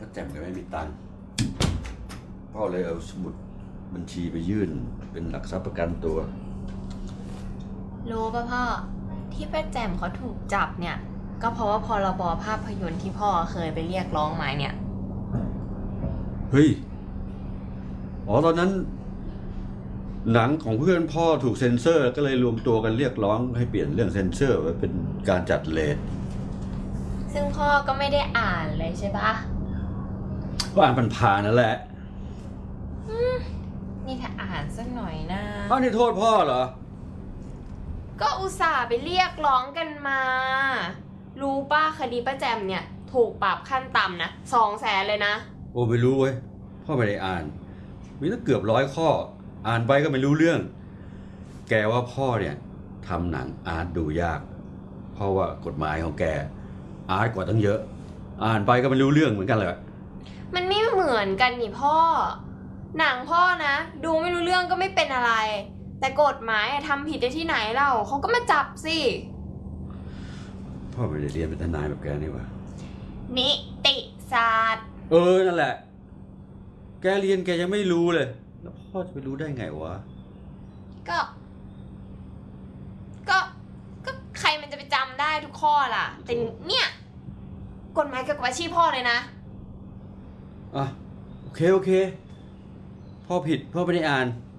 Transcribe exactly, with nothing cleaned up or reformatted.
แจ่มก็ไม่มีตังค์พ่อเลยเอาสมุดบัญชีไปยื่นเป็นหลักทรัพย์ประกันตัวรู้ป่ะพ่อที่ป้าแจ่มเขาถูกจับเนี่ยก็เพราะว่าพรบภาพยนตร์ที่พ่อเคยไปเรียกร้องมาเนี่ยเฮ้ยอ๋อตอนนั้นหนังของเพื่อนพ่อถูกเซ็นเซอร์ก็เลยรวมตัวกันเรียกร้องให้เปลี่ยนเรื่องเซ็นเซอร์ไปเป็นการจัดเรทซึ่งพ่อก็ไม่ได้อ่านเลยใช่ปะก็อ่านผ่านๆนั่นแหละนี่ถ้าอ่านสักหน่อยนะพ่อนี่โทษพ่อเหรอก็อุตส่าห์ไปเรียกร้องกันมารู้ป้าคดีป้าแจมเนี่ยถูกปรับขั้นต่ำนะสองแสนเลยนะโอ้ไม่รู้เว้ยพ่อไม่ได้อ่านมีตั้งเกือบร้อยข้ออ่านไปก็ไม่รู้เรื่องแกว่าพ่อเนี่ยทำหนังอาร์ตดูยากเพราะว่ากฎหมายของแกอาร์ตกว่าตั้งเยอะอ่านไปก็ไม่รู้เรื่องเหมือนกันเลยมันไม่เหมือนกันนี่พ่อหนังพ่อนะดูไม่รู้เรื่องก็ไม่เป็นอะไรแต่กฎหมายทำผิดได้ที่ไหนเล่าเขาก็มาจับสิพ่อไม่ได้เรียนเป็นทนายแบบแกนี่หว่านิติศาสตร์เออนั่นแหละแกเรียนแกยังไม่รู้เลยแล้วพ่อจะไปรู้ได้ไงวะก็ก็ก็ใครมันจะไปจำได้ทุกข้อล่ะแต่เนี่ยกฎหมายเกี่ยวกับอาชีพพ่อเลยนะอ่ะโอเคโอเคพ่อผิดพ่อไม่ได้อ่าน